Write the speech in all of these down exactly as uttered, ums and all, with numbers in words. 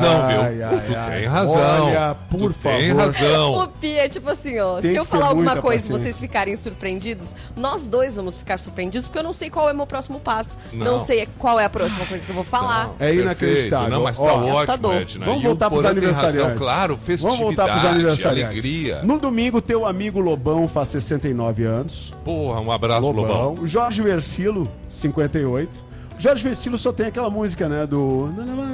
razão, ai, viu? Ai, tu ai. tem razão. Olha, por tu favor. tem razão. O Pi é tipo assim, ó. Tem se eu que ter falar alguma muita coisa e paciência. vocês ficarem surpreendidos, nós dois vamos ficar surpreendidos, porque eu não sei qual é o meu próximo passo. Não, Não. sei qual é a próxima coisa que eu vou falar. Não, É inacreditável. perfeito. Não, mas tá Ó, ótimo, assustador. Edna. Vamos E o voltar pros Porã tem aniversariantes. razão, claro, festividade, Vamos voltar pros aniversariantes. alegria. No domingo, teu amigo Lobão faz sessenta e nove anos. Porra, um abraço, Lobão. O Jorge Versilo, cinquenta e oito. O Jorge Versilo só tem aquela música, né? Do.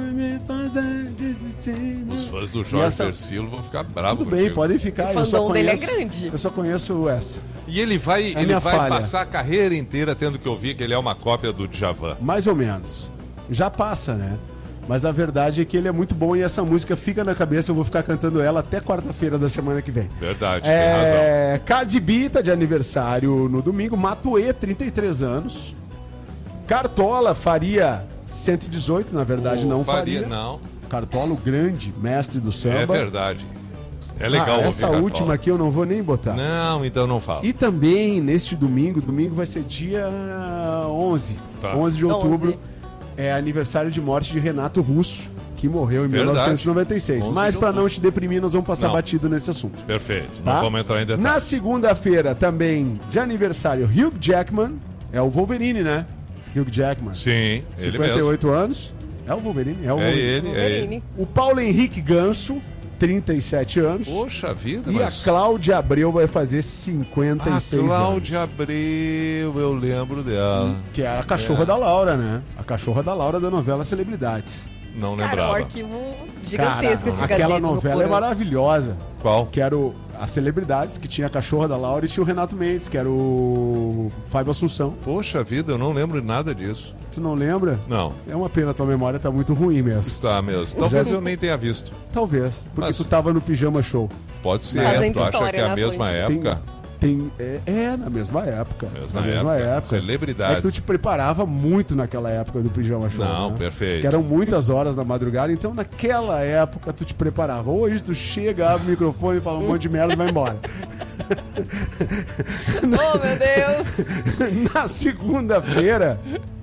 Os fãs do E Jorge essa- Versilo vão ficar bravos Tudo bem, contigo. podem ficar. O eu só fandom dele é conheço- grande. Eu só conheço essa. E ele vai, É ele minha vai falha. passar a carreira inteira tendo que ouvir que ele é uma cópia do Djavan. Mais ou menos. Já passa, né? Mas a verdade é que ele é muito bom e essa música fica na cabeça. Eu vou ficar cantando ela até quarta-feira da semana que vem. Verdade, tem razão. É, Cardi B tá de aniversário no domingo. Matuê, trinta e três anos. Cartola faria cento e dezoito, na verdade, O não faria, faria. não. Cartola, o grande mestre do samba. É verdade. É legal Ah, ouvir essa Cartola. última aqui eu não vou nem botar. Não, então não fala. E também, neste domingo, domingo vai ser dia onze. Tá. onze de outubro. onze. É aniversário de morte de Renato Russo, que morreu em Verdade. mil novecentos e noventa e seis. onze Mas de para outubro. não te deprimir, nós vamos passar Não. batido nesse assunto. Perfeito. Tá? Não vamos entrar em detalhes. Na segunda-feira, também de aniversário, Hugh Jackman. É o Wolverine, né? Hugh Jackman. Sim, ele cinquenta e mesmo. oito anos. É o Wolverine? É o É Wolverine. ele, é ele. Wolverine. O Paulo Henrique Ganso, trinta e sete anos. Poxa vida, E mas... a Cláudia Abreu vai fazer cinquenta A e seis Cláudia anos. Abreu, eu lembro dela. Que é a cachorra É. da Laura, né? A cachorra da Laura da novela Celebridades. Não Cara, um lembrava. arquivo gigantesco Cara, esse aquela gabinete do novela é Porã. maravilhosa. Qual? Que era o, as Celebridades, que tinha a cachorra da Laura e tinha o Renato Mendes, que era o Fábio Assunção. Poxa vida, eu não lembro de nada disso. Tu não lembra? Não, É uma pena, tua memória tá muito ruim mesmo. está mesmo. Talvez eu nem tenha visto. Talvez, porque Mas- tu tava no Pijama Show. Pode ser. Fazendo Tu acha história que é a na mesma Atlântida. época? Tem, é, é, na mesma época. Mesma na mesma época. época. Celebridades. É que tu te preparava muito naquela época do Pijama Show. Não, né? perfeito. Que eram muitas horas na madrugada, então naquela época tu te preparava. Hoje tu chega, abre o microfone, fala um monte de merda e vai embora. Oh, meu Deus! Na segunda-feira.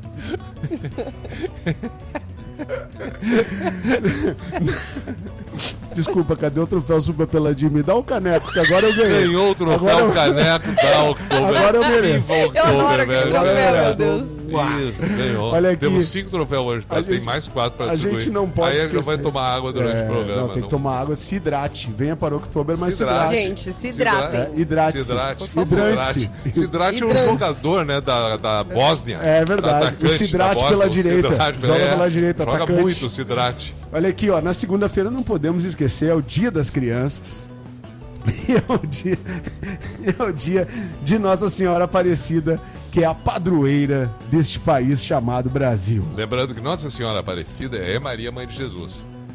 Desculpa, cadê o troféu Super Peladinho? Me dá o caneco, que agora eu ganhei. Ganhou o troféu Agora eu- caneco da Oktober. Agora eu mereço. Viva Eu adoro Oktober, aquele velho. troféu, meu Agora Deus. Isso, ganhou. Olha aqui. Temos cinco troféus hoje, tá? A Tem gente- mais quatro pra A distribuir. gente não pode Aí ele esquecer. não vai tomar água durante É, o programa. Não, tem que tomar água, se hidrate. Venha para o Oktober, mas se Se hidrate. hidrate. Gente, se hidratem. É, hidrate-se. Sidrate. Por favor. Sidrate. Sidrate é um Hidrante. jogador, né, da, da Bósnia. É verdade. Atacante O Sidrate da Bósnia, pela o direita. Sidrate, Joga é, pela direita, Joga atacante. muito o Sidrate. Olha aqui, ó. Na segunda-feira não podemos esquecer, é o Dia das Crianças. E é o dia, é o dia de Nossa Senhora Aparecida, que é a padroeira deste país chamado Brasil. Lembrando que Nossa Senhora Aparecida é Maria, Mãe de Jesus.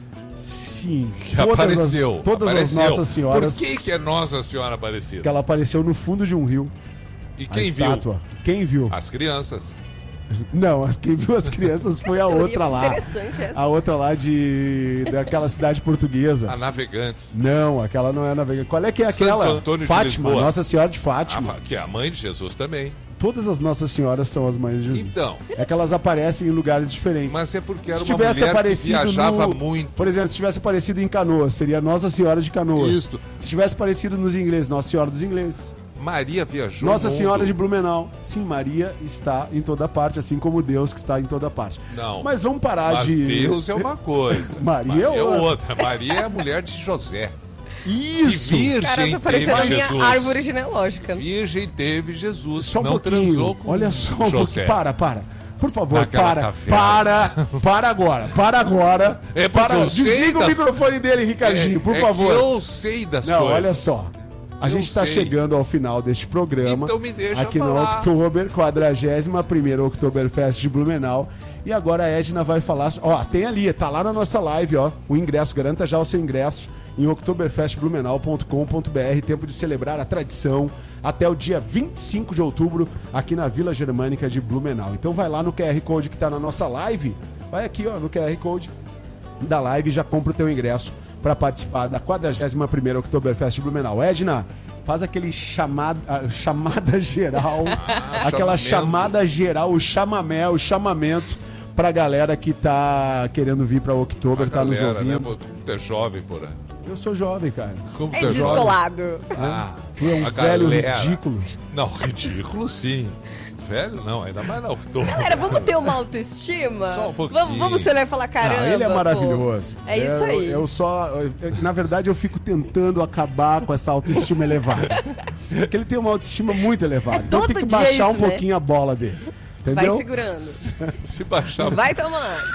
Sim, Que todas apareceu. As, todas apareceu. as Nossas Senhoras, Por que, que é Nossa Senhora Aparecida? que ela apareceu no fundo de um rio. E A quem viu? estátua. Quem viu? As crianças. Não, as, quem viu as crianças foi a Teoria outra lá. Interessante essa. A outra lá de daquela cidade portuguesa. A Navegantes. Não, aquela não é navegante. Qual é que é Santo aquela? Antônio de Fátima, Lisboa. Nossa Senhora de A Fátima. fa- que é a mãe de Jesus também. Todas as Nossas Senhoras são as mães de Jesus. Então, É que elas aparecem em lugares diferentes. mas é porque era Se uma tivesse mulher que aparecido viajava no- muito. Por exemplo, se tivesse aparecido em Canoas, seria Nossa Senhora de Canoas. Isso. Se tivesse aparecido nos ingleses, Nossa Senhora dos Ingleses. Maria viajou Nossa o mundo. Senhora de Blumenau. Sim, Maria está em toda parte, assim como Deus que está em toda parte. Não. Mas vamos parar Mas de... Deus é uma coisa. Maria é outra. Maria é a mulher de José. Isso! Que virgem Cara, tá teve parecendo a minha Jesus. árvore genealógica. Virgem teve Jesus. Só um não transou pouquinho. com Olha só um José. pouquinho. Para, para. Por favor, Naquela para, caverna. para, para agora, para agora. É porque para, eu sei desliga da- o microfone dele, Ricardinho, por é favor. Que eu sei das Não, coisas. olha só. A Eu gente está sei. chegando ao final deste programa. Então me deixa aqui falar. no Oktober, quadragésima primeira Oktoberfest de Blumenau. E agora a Edna vai falar. Ó, tem ali, tá lá na nossa live, ó. O ingresso, garanta já o seu ingresso em oktoberfest blumenau ponto com ponto b r. Tempo de celebrar a tradição até o dia vinte e cinco de outubro aqui na Vila Germânica de Blumenau. Então vai lá no Q R Code que tá na nossa live. Vai aqui, ó, no Q R Code da live e já compra o teu ingresso para participar da quadragésima primeira Oktoberfest de Blumenau. Edna, faz aquele chamada, ah, chamada geral, Ah, aquela chamamento. chamada geral, o chamamé, o chamamento pra galera que tá querendo vir pra Oktober, A tá nos galera, né? ouvindo. Pô, tu é jovem, porra. Eu sou jovem, cara. Como É tu é jovem? descolado. Ah, Tu é um a velho galera. ridículo. Não, ridículo sim. Velho não, ainda mais na Oktober. Galera, vamos ter uma autoestima? Só um pouquinho. Vamos, vamos ser olhar e falar, caramba. Não, ele é pô. maravilhoso. É isso Eu- aí. Eu, só. eu- na verdade, eu fico tentando acabar com essa autoestima elevada. Porque ele tem uma autoestima muito elevada. então todo tem que dia baixar um isso, né? pouquinho a bola dele. Vai Entendeu? segurando. Se baixar. Vai tomando.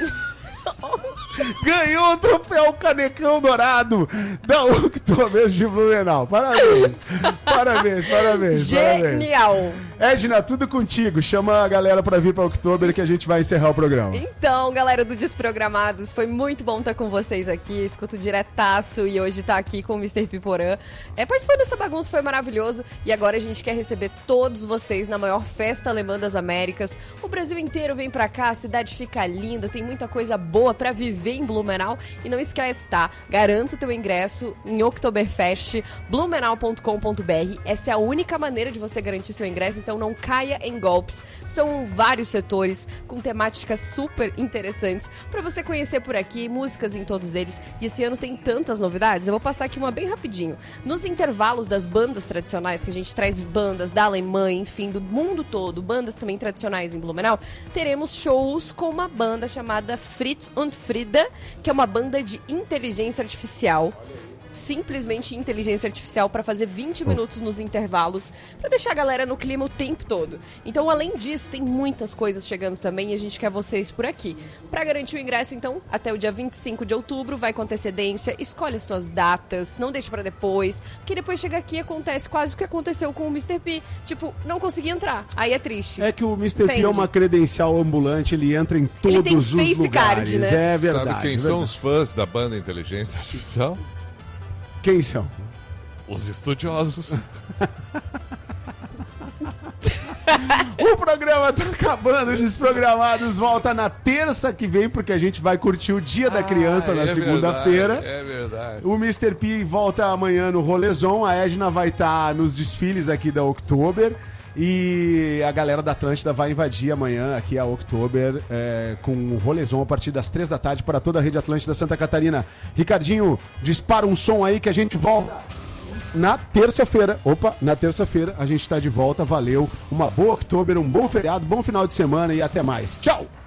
Ganhou o troféu Canecão Dourado da Oktober de Blumenau. Parabéns. Parabéns, parabéns. Parabéns. Genial. Edna, tudo contigo. Chama a galera pra vir pra Oktober que a gente vai encerrar o programa. Então, galera do Desprogramados, foi muito bom estar com vocês aqui. Escuto diretaço e hoje tá aqui com o mister Piporã. É, participando dessa bagunça foi maravilhoso. E agora a gente quer receber todos vocês na maior festa alemã das Américas. O Brasil inteiro vem pra cá, a cidade fica linda, tem muita coisa boa pra viver em Blumenau. E não esquece, tá? Garanta o teu ingresso em oktoberfest blumenau ponto com ponto b r. Essa é a única maneira de você garantir seu ingresso, então não caia em golpes. São vários setores com temáticas super interessantes pra você conhecer por aqui, músicas em todos eles. E esse ano tem tantas novidades, eu vou passar aqui uma bem rapidinho. Nos intervalos das bandas tradicionais, que a gente traz bandas da Alemanha, enfim, do mundo todo, bandas também tradicionais em Blumenau, teremos shows com uma banda chamada Fritz und Frida, que é uma banda de inteligência artificial. Simplesmente inteligência artificial para fazer vinte minutos nos intervalos, para deixar a galera no clima o tempo todo. Então, além disso, tem muitas coisas chegando também e a gente quer vocês por aqui. Para garantir o ingresso, então, até o dia vinte e cinco de outubro, vai com antecedência, escolhe as tuas datas, não deixe para depois, porque depois chega aqui e acontece quase o que aconteceu com o mister P. Tipo, não consegui entrar, aí é triste. É que o mister P é Entende? uma credencial ambulante, ele entra em todos Ele tem os face lugares. card, né? É verdade. Sabe quem é são verdade. os fãs da banda Inteligência Artificial? Quem são? Os estudiosos. O programa tá acabando, os Desprogramados volta na terça que vem, porque a gente vai curtir o Dia da Criança Ah, na é segunda-feira. verdade, É verdade. O mister P volta amanhã no Rolezon, a Edna vai estar nos desfiles aqui da Oktober e a galera da Atlântida vai invadir amanhã aqui a Oktober é, com o Rolezon a partir das três da tarde para toda a rede Atlântida Santa Catarina. Ricardinho, dispara um som aí que a gente volta na terça-feira. Opa, na terça-feira a gente tá de volta, valeu. Uma boa Oktober, um bom feriado, bom final de semana e até mais. Tchau!